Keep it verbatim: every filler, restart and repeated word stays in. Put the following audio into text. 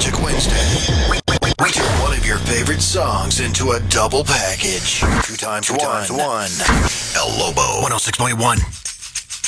Magic Wednesday. We, we, we turn one of your favorite songs into a double package. Two times Two one. Times one. El Lobo, one oh six point one.